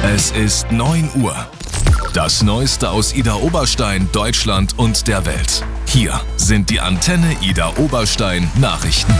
Es ist 9 Uhr. Das Neueste aus Idar Oberstein, Deutschland und der Welt. Hier sind die Antenne Idar Oberstein Nachrichten.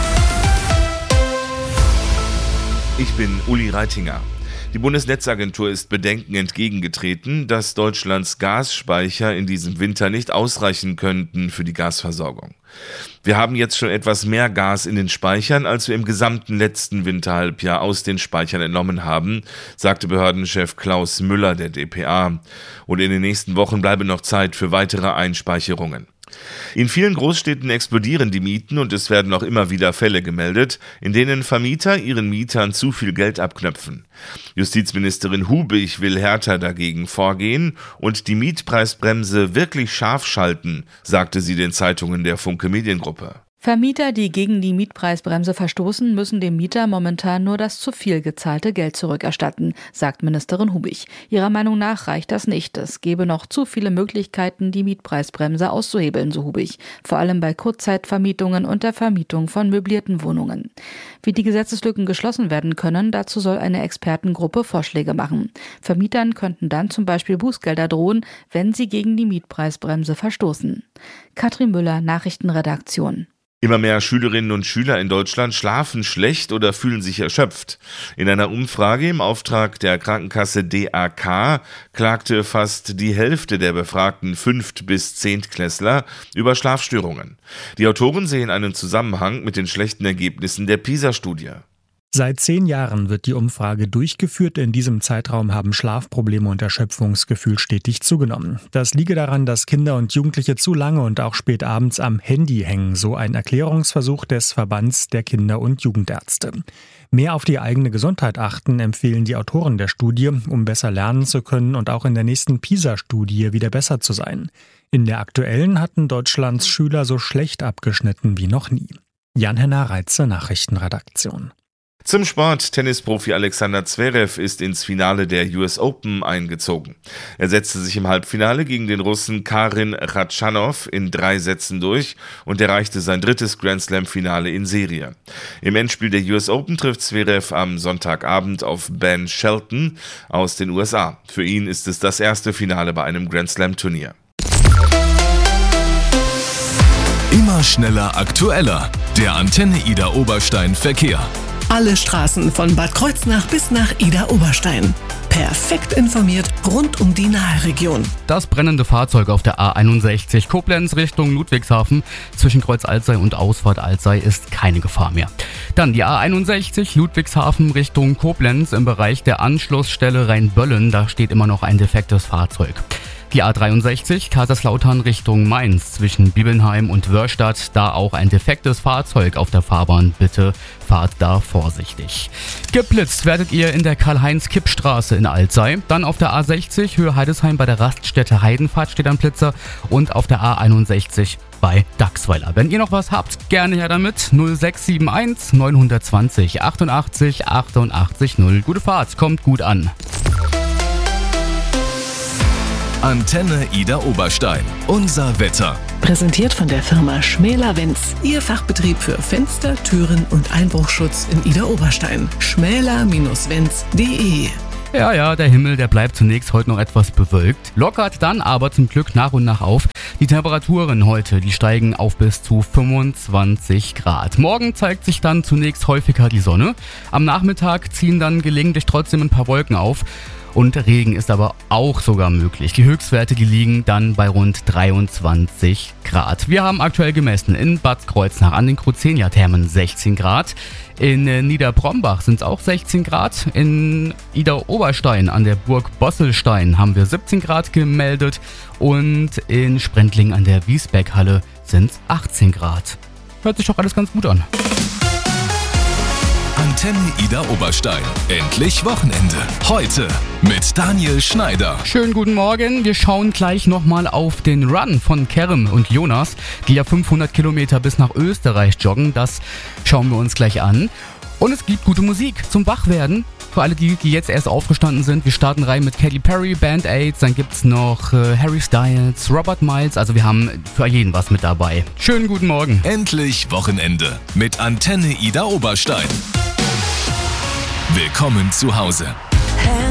Ich bin Uli Reitinger. Die Bundesnetzagentur ist Bedenken entgegengetreten, dass Deutschlands Gasspeicher in diesem Winter nicht ausreichen könnten für die Gasversorgung. Wir haben jetzt schon etwas mehr Gas in den Speichern, als wir im gesamten letzten Winterhalbjahr aus den Speichern entnommen haben, sagte Behördenchef Klaus Müller der dpa. Und in den nächsten Wochen bleibe noch Zeit für weitere Einspeicherungen. In vielen Großstädten explodieren die Mieten und es werden auch immer wieder Fälle gemeldet, in denen Vermieter ihren Mietern zu viel Geld abknöpfen. Justizministerin Hubig will härter dagegen vorgehen und die Mietpreisbremse wirklich scharf schalten, sagte sie den Zeitungen der Funke Mediengruppe. Vermieter, die gegen die Mietpreisbremse verstoßen, müssen dem Mieter momentan nur das zu viel gezahlte Geld zurückerstatten, sagt Ministerin Hubig. Ihrer Meinung nach reicht das nicht. Es gebe noch zu viele Möglichkeiten, die Mietpreisbremse auszuhebeln, so Hubig. Vor allem bei Kurzzeitvermietungen und der Vermietung von möblierten Wohnungen. Wie die Gesetzeslücken geschlossen werden können, dazu soll eine Expertengruppe Vorschläge machen. Vermietern könnten dann zum Beispiel Bußgelder drohen, wenn sie gegen die Mietpreisbremse verstoßen. Katrin Müller, Nachrichtenredaktion. Immer mehr Schülerinnen und Schüler in Deutschland schlafen schlecht oder fühlen sich erschöpft. In einer Umfrage im Auftrag der Krankenkasse DAK klagte fast die Hälfte der befragten 5- bis 10-Klässler über Schlafstörungen. Die Autoren sehen einen Zusammenhang mit den schlechten Ergebnissen der PISA-Studie. Seit 10 Jahren wird die Umfrage durchgeführt. In diesem Zeitraum haben Schlafprobleme und Erschöpfungsgefühl stetig zugenommen. Das liege daran, dass Kinder und Jugendliche zu lange und auch spät abends am Handy hängen, so ein Erklärungsversuch des Verbands der Kinder- und Jugendärzte. Mehr auf die eigene Gesundheit achten, empfehlen die Autoren der Studie, um besser lernen zu können und auch in der nächsten PISA-Studie wieder besser zu sein. In der aktuellen hatten Deutschlands Schüler so schlecht abgeschnitten wie noch nie. Jan-Henner Reitze, Nachrichtenredaktion. Zum Sport. Tennisprofi Alexander Zverev ist ins Finale der US Open eingezogen. Er setzte sich im Halbfinale gegen den Russen Karin Khachanov in 3 Sätzen durch und erreichte sein 3. Grand-Slam-Finale in Serie. Im Endspiel der US Open trifft Zverev am Sonntagabend auf Ben Shelton aus den USA. Für ihn ist es das erste Finale bei einem Grand-Slam-Turnier. Immer schneller, aktueller. Der Antenne Idar Oberstein Verkehr. Alle Straßen von Bad Kreuznach bis nach Idar Oberstein. Perfekt informiert rund um die Nahe-Region. Das brennende Fahrzeug auf der A61 Koblenz Richtung Ludwigshafen zwischen Kreuz Alzey und Ausfahrt Alzey ist keine Gefahr mehr. Dann die A61 Ludwigshafen Richtung Koblenz im Bereich der Anschlussstelle Rheinböllen. Da steht immer noch ein defektes Fahrzeug. Die A63 Kaiserslautern Richtung Mainz zwischen Bibelnheim und Wörstadt, da auch ein defektes Fahrzeug auf der Fahrbahn. Bitte fahrt da vorsichtig. Geblitzt werdet ihr in der Karl-Heinz-Kipp-Straße in Alzey. Dann auf der A60 Höhe Heidesheim bei der Raststätte Heidenfahrt steht ein Blitzer und auf der A61 bei Dachsweiler. Wenn ihr noch was habt, gerne her damit. 0671 920 88 88 0. Gute Fahrt, kommt gut an. Antenne Idar Oberstein. Unser Wetter. Präsentiert von der Firma Schmäler-Wenz. Ihr Fachbetrieb für Fenster, Türen und Einbruchschutz in Idar Oberstein. schmäler-wenz.de. Ja, der Himmel, der bleibt zunächst heute noch etwas bewölkt, lockert dann aber zum Glück nach und nach auf. Die Temperaturen heute, die steigen auf bis zu 25 Grad. Morgen zeigt sich dann zunächst häufiger die Sonne. Am Nachmittag ziehen dann gelegentlich trotzdem ein paar Wolken auf. Und Regen ist aber auch sogar möglich. Die Höchstwerte, die liegen dann bei rund 23 Grad. Wir haben aktuell gemessen in Bad Kreuznach an den Crozenia-Thermen 16 Grad. In Niederbrombach sind es auch 16 Grad. In Idar Oberstein an der Burg Bosselstein haben wir 17 Grad gemeldet. Und in Sprendling an der Wiesbeckhalle sind es 18 Grad. Hört sich doch alles ganz gut an. Antenne Idar Oberstein. Endlich Wochenende. Heute mit Daniel Schneider. Schönen guten Morgen. Wir schauen gleich nochmal auf den Run von Kerem und Jonas, die ja 500 Kilometer bis nach Österreich joggen. Das schauen wir uns gleich an. Und es gibt gute Musik zum Wachwerden. Für alle, die jetzt erst aufgestanden sind, wir starten rein mit Katy Perry, Band Aids, dann gibt's noch Harry Styles, Robert Miles, also wir haben für jeden was mit dabei. Schönen guten Morgen. Endlich Wochenende mit Antenne Idar Oberstein. Willkommen zu Hause.